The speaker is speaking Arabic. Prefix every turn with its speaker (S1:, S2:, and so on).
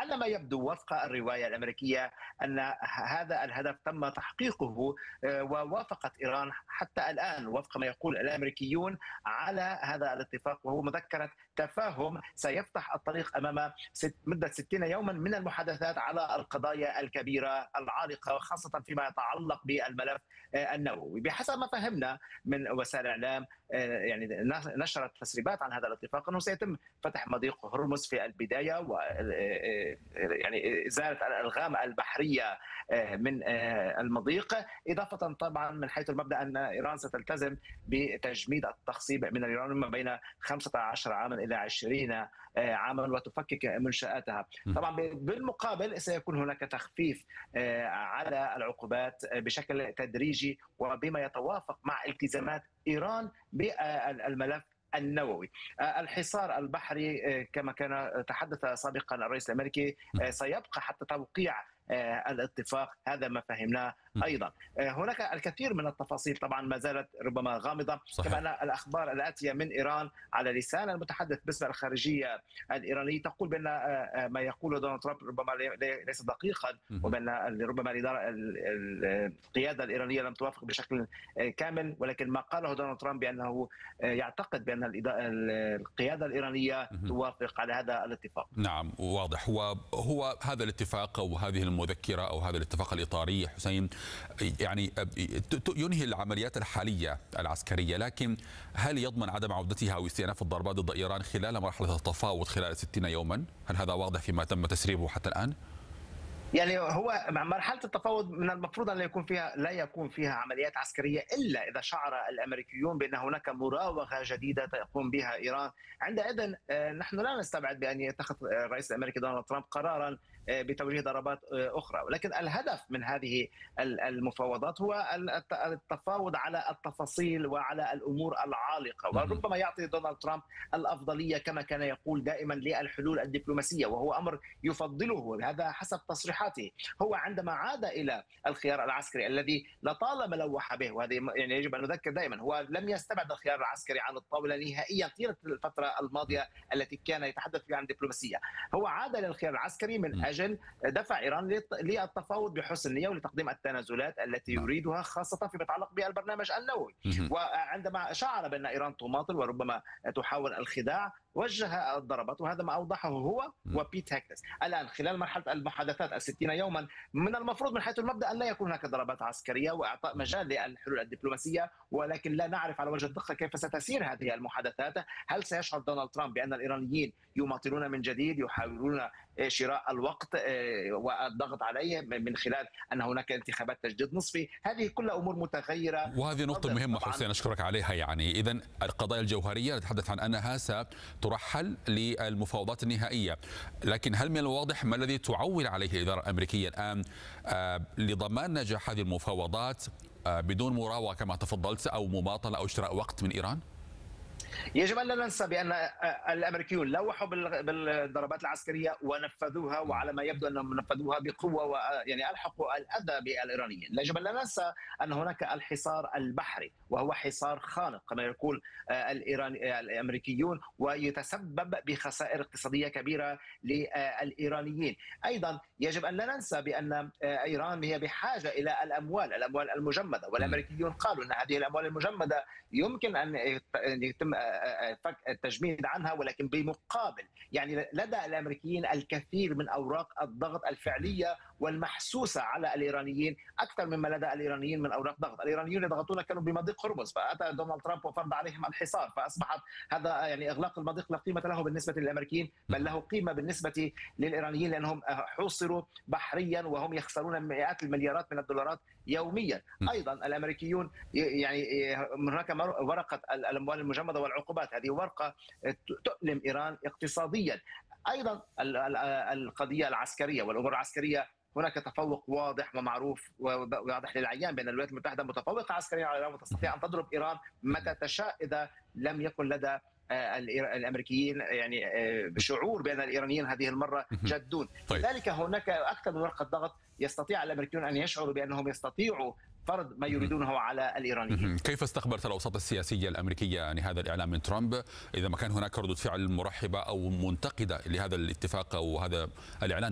S1: على ما يبدو وفق الرواية الأمريكية أن هذا الهدف تم تحقيقه، ووافقت إيران حتى الآن وفق ما يقول الأمريكيون على هذا الاتفاق، وهو مذكرة تفاهم سيفتح الطريق أمام مدة 60 يوما من المحادثات على القضايا الكبيرة العالقة، وخاصة فيما يتعلق بالملف النووي. بحسب ما فهمنا من وسائل الإعلام يعني نشرت تسريبات عن هذا الاتفاق أنه سيتم فتح مضيق هرمز في البداية، و يعني إزالة الألغام البحرية من المضيق، إضافة طبعا من حيث المبدأ أن إيران ستلتزم بتجميد التخصيب من اليورانيوم ما بين 15 عاما إلى 20 عاما وتفكك منشآتها. طبعا بالمقابل سيكون هناك تخفيف على العقوبات بشكل تدريجي وبما يتوافق مع التزامات إيران بالملف النووي. الحصار البحري كما كان تحدث سابقا الرئيس الأمريكي سيبقى حتى توقيع الاتفاق، هذا ما فهمناه. أيضا هناك الكثير من التفاصيل طبعا ما زالت ربما غامضة، كما أن الأخبار الآتية من إيران على لسان المتحدث باسم الخارجية الإيراني تقول بأن ما يقوله دونالد ترامب ربما ليس دقيقا، وبأن ربما القيادة الإيرانية لم توافق بشكل كامل، ولكن ما قاله دونالد ترامب بأنه يعتقد بأن القيادة الإيرانية توافق على هذا الاتفاق.
S2: نعم واضح. هو هذا الاتفاق أو هذه المذكرة أو هذا الاتفاق الإطاري حسين يعني ينهي العمليات الحالية العسكرية، لكن هل يضمن عدم عودتها أو استئناف الضربات ضد إيران خلال مرحلة التفاوض خلال 60 يوما؟ هل هذا واضح فيما تم تسريبه حتى الآن؟
S1: يعني هو مرحلة التفاوض من المفروض أن لا يكون فيها عمليات عسكرية إلا إذا شعر الأمريكيون بأن هناك مراوغة جديدة تقوم بها إيران. عندئذ نحن لا نستبعد بأن يتخذ الرئيس الأمريكي دونالد ترامب قرارا بتوجيه ضربات أخرى، ولكن الهدف من هذه المفاوضات هو التفاوض على التفاصيل وعلى الأمور العالقة، وربما يعطي دونالد ترامب الأفضلية كما كان يقول دائما للحلول الدبلوماسية، وهو أمر يفضله هذا حسب تصريحاته. هو عندما عاد إلى الخيار العسكري الذي لطالما لوح به، وهذه يعني يجب أن نذكر دائما، هو لم يستبعد الخيار العسكري عن الطاولة نهائيا طيلة الفترة الماضية التي كان يتحدث فيها عن الدبلوماسية. هو عاد للخيار العسكري من أجل دفع إيران للتفاوض بحسن نية ولتقديم التنازلات التي يريدها، خاصة فيما يتعلق بالبرنامج النووي. وعندما شعر بأن إيران تماطل وربما تحاول الخداع وجه الضربات، وهذا ما أوضحه هو وبيت هيكتس. الآن خلال مرحلة المحادثات 60 يوما من المفروض من حيث المبدأ أن لا يكون هناك ضربات عسكرية وإعطاء مجال للحلول الدبلوماسية، ولكن لا نعرف على وجه الدقة كيف ستسير هذه المحادثات. هل سيشعر دونالد ترامب بأن الإيرانيين يماطلون من جديد، يحاولون شراء الوقت والضغط عليه من خلال أن هناك انتخابات تجديد نصفي؟ هذه كلها أمور متغيرة،
S2: وهذه نقطة مهمة حسين أشكرك عليها. يعني إذن القضايا الجوهرية نتحدث عن أنها سترحل للمفاوضات النهائية، لكن هل من الواضح ما الذي تعول عليه الإدارة الأمريكية الآن لضمان نجاح هذه المفاوضات بدون مراوغة كما تفضلت أو مماطلة أو شراء وقت من إيران؟
S1: يجب أن لا ننسى بأن الأمريكيون لوحوا بالضربات العسكرية ونفذوها، وعلى ما يبدو أنهم نفذوها بقوة، ويعني ألحقوا الأذى بالإيرانيين. يجب أن لا ننسى أن هناك الحصار البحري، وهو حصار خانق كما يقول الأمريكيون، ويتسبب بخسائر اقتصادية كبيرة للإيرانيين. أيضا يجب أن لا ننسى بأن إيران هي بحاجة إلى الأموال المجمدة، والأمريكيون قالوا أن هذه الأموال المجمدة يمكن أن يتم التجميد عنها، ولكن بمقابل يعني لدى الامريكيين الكثير من اوراق الضغط الفعليه والمحسوسه على الايرانيين اكثر مما لدى الايرانيين من اوراق ضغط. الايرانيين يضغطون كانوا بمضيق هرمز، فاتى دونالد ترامب وفرض عليهم الحصار، فاصبحت هذا يعني اغلاق المضيق لا قيمه له بالنسبه للامريكيين، بل له قيمه بالنسبه للايرانيين لانهم حوصروا بحريا وهم يخسرون مئات المليارات من الدولارات يوميا. ايضا الامريكيون يعني هناك ورقه الاموال المجمده والعقوبات، هذه ورقه تؤلم ايران اقتصاديا. ايضا القضيه العسكريه والامور العسكريه، هناك تفوق واضح ومعروف وواضح للعيان بان الولايات المتحده متفوقه عسكريا على ايران وتستطيع ان تضرب ايران متى تشاء اذا لم يكن لدى الامريكيين يعني بشعور بان الايرانيين هذه المره جادون. لذلك هناك اكثر من ورقه ضغط يستطيع الامريكيون ان يشعروا بانهم يستطيعوا فرض ما يريدونه على الإيرانيين.
S2: كيف استقبلت الأوساط السياسية الأمريكية يعني هذا الإعلام من ترامب؟ إذا ما كان هناك ردود فعل مرحبة أو منتقدة لهذا الاتفاق أو هذا الإعلان